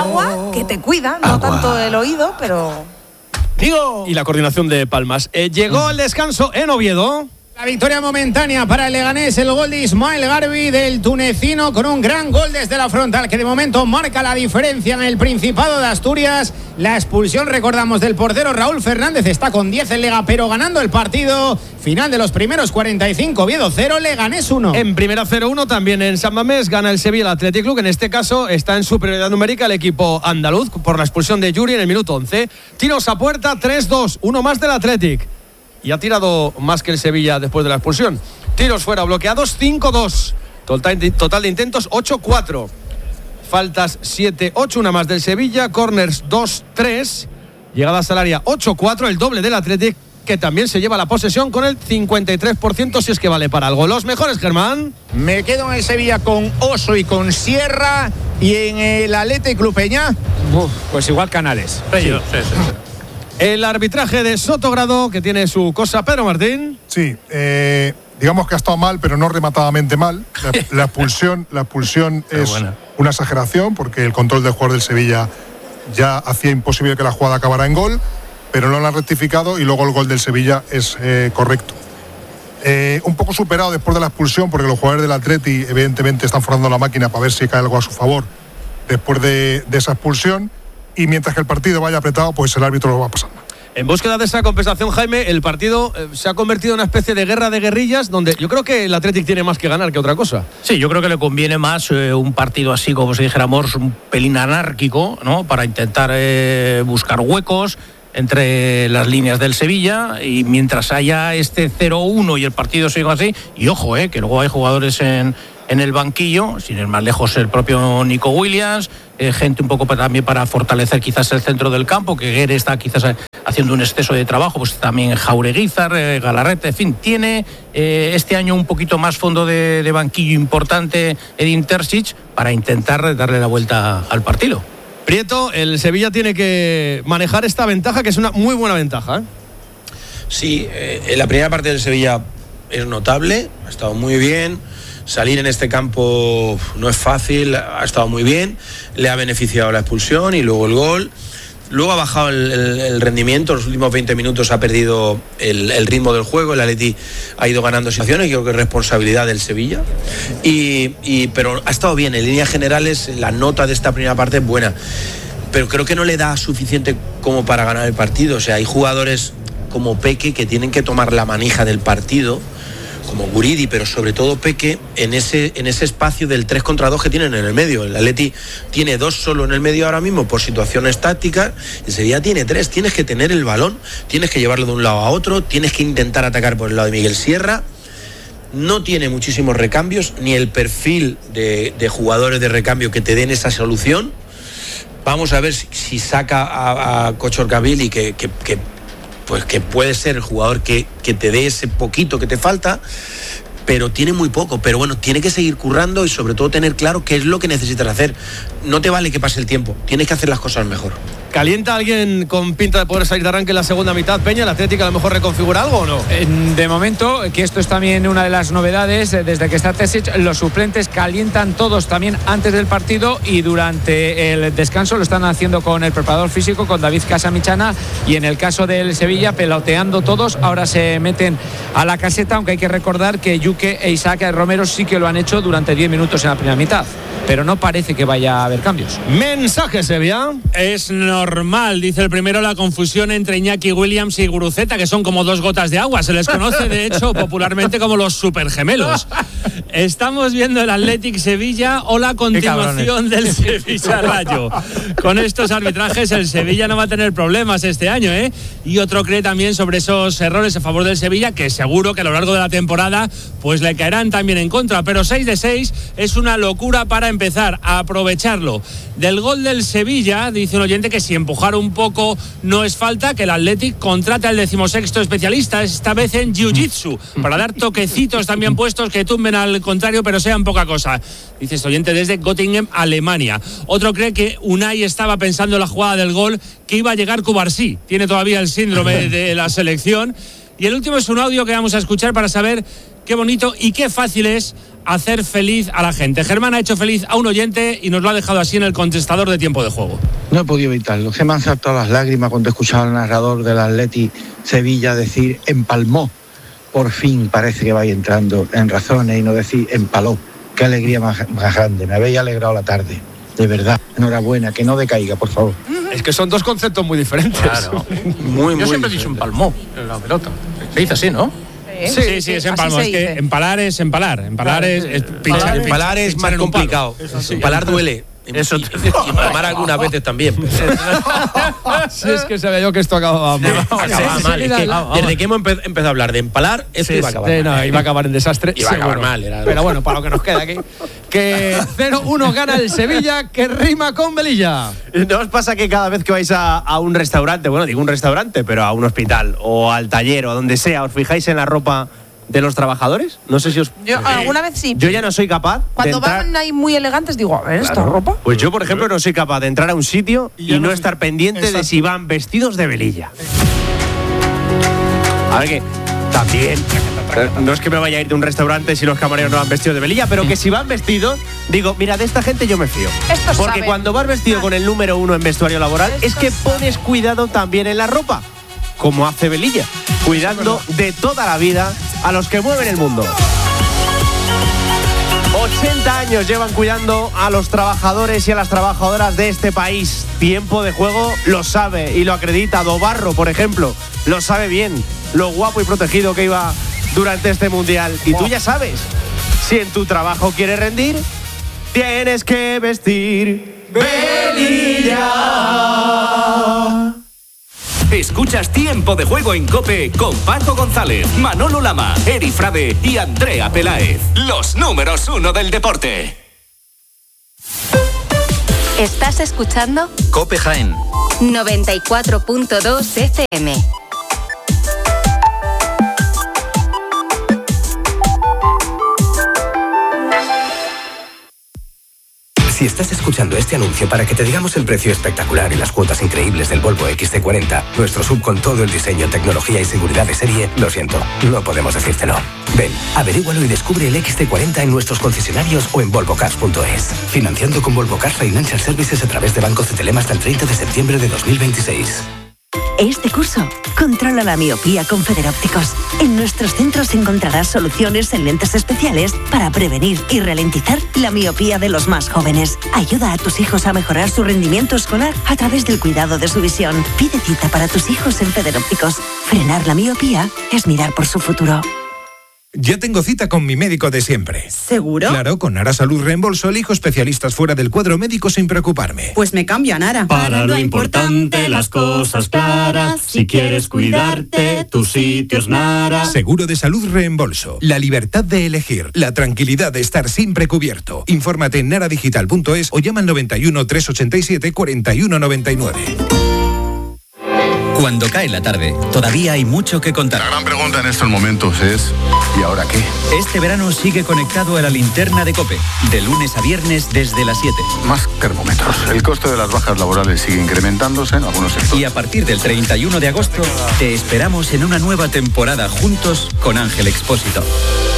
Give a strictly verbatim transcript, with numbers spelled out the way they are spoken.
agua que te cuida, no agua. tanto el oído, pero... Digo. Y la coordinación de palmas. Eh, llegó el descanso en Oviedo. La victoria momentánea para el Leganés, el gol de Ismael Garbi del tunecino con un gran gol desde la frontal que de momento marca la diferencia en el Principado de Asturias. La expulsión, recordamos, del portero Raúl Fernández, está con diez en Liga, pero ganando el partido. Final de los primeros cuarenta y cinco, Oviedo cero, Leganés uno. En primera cero uno, también en San Mamés, gana el Sevilla el Athletic Club. En este caso está en superioridad numérica el equipo andaluz por la expulsión de Yuri en el minuto once. Tiros a puerta, tres dos, uno más del Athletic. Y ha tirado más que el Sevilla después de la expulsión. Tiros fuera bloqueados, cinco dos. Total, total de intentos, ocho cuatro. Faltas, siete ocho, una más del Sevilla. Corners, dos tres. Llegadas al área, ocho cuatro. El doble del Athletic, que también se lleva la posesión con el cincuenta y tres por ciento, si es que vale para algo. Los mejores, Germán. Me quedo en el Sevilla con Oso y con Sierra. Y en el Athletic Club Peña, Uf, pues igual Canales. Sí, sí, sí, sí. El arbitraje de Sotogrado, que tiene su cosa. Pedro Martín. Sí, eh, digamos que ha estado mal, pero no rematadamente mal. La, la expulsión, la expulsión es buena. Una exageración, porque el control del jugador del Sevilla ya hacía imposible que la jugada acabara en gol, pero no lo han rectificado y luego el gol del Sevilla es eh, correcto. Eh, un poco superado después de la expulsión, porque los jugadores del Atleti evidentemente están forzando la máquina para ver si cae algo a su favor después de, de esa expulsión. Y mientras que el partido vaya apretado, pues el árbitro lo va a pasar mal. En búsqueda de esa compensación, Jaime, el partido eh, se ha convertido en una especie de guerra de guerrillas, donde yo creo que el Athletic tiene más que ganar que otra cosa. Sí, yo creo que le conviene más eh, un partido así, como si dijéramos, un pelín anárquico, ¿no? Para intentar eh, buscar huecos entre las líneas del Sevilla, y mientras haya este cero uno y el partido siga así, y ojo, eh, que luego hay jugadores en... en el banquillo, sin ir más lejos el propio Nico Williams, eh, gente un poco para, también para fortalecer quizás el centro del campo, que Guerre está quizás haciendo un exceso de trabajo, pues también Jaureguizar, eh, Galarrete, en fin, tiene eh, este año un poquito más fondo de, de banquillo importante Edin Terzic para intentar darle la vuelta al partido. Prieto, el Sevilla tiene que manejar esta ventaja, que es una muy buena ventaja, ¿eh? Sí, eh, la primera parte del Sevilla es notable, ha estado muy bien. Salir en este campo no es fácil, ha estado muy bien, le ha beneficiado la expulsión y luego el gol. Luego ha bajado el, el, el rendimiento, los últimos veinte minutos ha perdido el, el ritmo del juego, el Atleti ha ido ganando situaciones, creo que es responsabilidad del Sevilla. Y, y, pero ha estado bien, en líneas generales la nota de esta primera parte es buena, pero creo que no le da suficiente como para ganar el partido. O sea, hay jugadores como Peque que tienen que tomar la manija del partido, como Guridi, pero sobre todo Peque, en ese, en ese espacio del tres contra dos que tienen en el medio. El Atleti tiene dos solo en el medio ahora mismo por situaciones tácticas, el Sevilla tiene tres. Tienes que tener el balón, tienes que llevarlo de un lado a otro, tienes que intentar atacar por el lado de Miguel Sierra. No tiene muchísimos recambios, ni el perfil de, de jugadores de recambio que te den esa solución. Vamos a ver si, si saca a, a Kochorkavili, que, que, que pues que puede ser el jugador que, que te dé ese poquito que te falta, pero tiene muy poco. Pero bueno, tiene que seguir currando y sobre todo tener claro qué es lo que necesitas hacer. No te vale que pase el tiempo, tienes que hacer las cosas mejor. ¿Calienta alguien con pinta de poder salir de arranque en la segunda mitad, Peña? ¿El Atlético a lo mejor reconfigura algo o no? De momento, que esto es también una de las novedades, desde que está Terzic, los suplentes calientan todos también antes del partido y durante el descanso. Lo están haciendo con el preparador físico, con David Casamichana, y en el caso del Sevilla, peloteando todos. Ahora se meten a la caseta, aunque hay que recordar que Yuke e Isaac Romero sí que lo han hecho durante diez minutos en la primera mitad, pero no parece que vaya a haber cambios. Mensaje, Sevilla. Es normal, dice el primero, la confusión entre Iñaki Williams y Guruceta, que son como dos gotas de agua. Se les conoce, de hecho, popularmente como los supergemelos. Estamos viendo el Athletic Sevilla o la continuación del Sevilla Rayo. Con estos arbitrajes el Sevilla no va a tener problemas este año, ¿eh? Y otro cree también sobre esos errores a favor del Sevilla, que seguro que a lo largo de la temporada pues le caerán también en contra. Pero seis de seis es una locura para empezar a aprovecharlo. Del gol del Sevilla, dice un oyente que si empujar un poco no es falta, que el Athletic contrata al decimosexto especialista, esta vez en Jiu-Jitsu, para dar toquecitos también puestos que tumben al contrario, pero sean poca cosa. Dice este oyente desde Göttingen, Alemania. Otro cree que Unai estaba pensando en la jugada del gol, que iba a llegar Cubarsí. Tiene todavía el síndrome de la selección. Y el último es un audio que vamos a escuchar para saber qué bonito y qué fácil es hacer feliz a la gente. Germán ha hecho feliz a un oyente y nos lo ha dejado así en el contestador de Tiempo de Juego. No he podido evitarlo. Se me han saltado las lágrimas cuando he escuchado al narrador del Atleti Sevilla decir empalmó. Por fin parece que va entrando en razones y no decir empaló. Qué alegría más, más grande. Me habéis alegrado la tarde. De verdad. Enhorabuena. Que no decaiga, por favor. Es que son dos conceptos muy diferentes. Claro. Muy, Yo muy siempre he dicho empalmó en la pelota. Se dice así, ¿no? Sí, sí, sí, es empalmo. Es que empalar es empalar. Empalar Claro, es, es pinchar. Empalar es más complicado. Empalar duele. Eso y, y, y empalmar algunas veces también. Si es que sabía yo que esto acababa mal. Acababa mal. Es que desde que hemos empe- empezado a hablar de empalar, esto Sí, iba a acabar sí, mal. no, iba a acabar en desastre. Iba a acabar seguro. mal. Era... Pero bueno, para lo que nos queda aquí. Que cero uno gana el Sevilla, que rima con Velilla. ¿No os pasa que cada vez que vais a, a un restaurante, bueno, digo un restaurante, pero a un hospital o al taller o a donde sea, os fijáis en la ropa de los trabajadores? No sé si os... Yo alguna vez sí. Yo ya no soy capaz Cuando de entrar... van ahí muy elegantes digo, a ver, ¿esta Claro. ropa? Pues yo, por ejemplo, no soy capaz de entrar a un sitio y, ya no no- estar pendiente de Exacto. si van vestidos de velilla. A ver que también, no es que me vaya a ir de un restaurante si los camareros no van vestidos de velilla, pero que si van vestidos, digo, mira, de esta gente yo me fío. Estos Porque saben. cuando vas vestido con el número uno en vestuario laboral, es que pones cuidado también en la ropa, como hace Velilla, cuidando de toda la vida a los que mueven el mundo. ochenta años llevan cuidando a los trabajadores y a las trabajadoras de este país. Tiempo de Juego lo sabe y lo acredita. Dobarro, por ejemplo, lo sabe bien. Lo guapo y protegido que iba durante este mundial. Y tú ya sabes, si en tu trabajo quieres rendir, tienes que vestir velilla. Escuchas Tiempo de Juego en COPE con Paco González, Manolo Lama, Eri Frade y Andrea Peláez. Los números uno del deporte. ¿Estás escuchando? COPE Jaén. noventa y cuatro punto dos F M. Si estás escuchando este anuncio para que te digamos el precio espectacular y las cuotas increíbles del Volvo X C cuarenta, nuestro sub con todo el diseño, tecnología y seguridad de serie, lo siento, no podemos decírtelo. Ven, averígualo y descubre el X C cuarenta en nuestros concesionarios o en volvo cars punto es. Financiando con Volvo Cars Financial Services a través de Banco Cetelem hasta el treinta de septiembre de dos mil veintiséis. Este curso, controla la miopía con Federópticos. En nuestros centros encontrarás soluciones en lentes especiales para prevenir y ralentizar la miopía de los más jóvenes. Ayuda a tus hijos a mejorar su rendimiento escolar a través del cuidado de su visión. Pide cita para tus hijos en Federópticos. Frenar la miopía es mirar por su futuro. Ya tengo cita con mi médico de siempre. ¿Seguro? Claro, con Nara Salud Reembolso elijo especialistas fuera del cuadro médico sin preocuparme. Pues me cambio a Nara. Para lo importante, las cosas claras. Si quieres cuidarte, tu sitio es Nara. Seguro de salud Reembolso. La libertad de elegir. La tranquilidad de estar siempre cubierto. Infórmate en nara digital punto es o llama al noventa y uno, trescientos ochenta y siete, cuarenta y uno noventa y nueve. Cuando cae la tarde, todavía hay mucho que contar. La gran pregunta en estos momentos es ¿y ahora qué? Este verano sigue conectado a la linterna de COPE, de lunes a viernes desde las siete. Más termómetros. El coste de las bajas laborales sigue incrementándose en algunos sectores. Y a partir del treinta y uno de agosto, te esperamos en una nueva temporada juntos con Ángel Expósito.